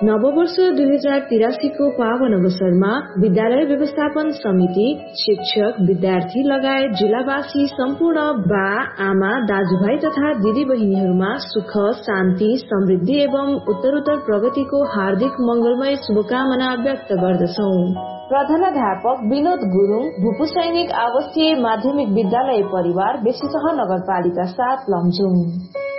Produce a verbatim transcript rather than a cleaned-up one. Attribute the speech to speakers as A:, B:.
A: नववर्ष दुई हजार तिरासी को पावन अवसरमा विद्यालय व्यवस्थापन समिति, शिक्षक, विद्यार्थी लगायत जिल्लावासी सम्पूर्ण बा आमा दाजुभाइ तथा दिदी बहिनीहरूमा सुख, शान्ति, समृद्धि एवं उत्तरोत्तर प्रगतिको हार्दिक मंगलमय शुभकामना व्यक्त गर्दछौ। प्रधानाध्यापक विनोद गुरुङ, भूपू सैनिक आवासीय माध्यमिक विद्यालय परिवार, बेसीसह नगरपालिका सात लमजुङ।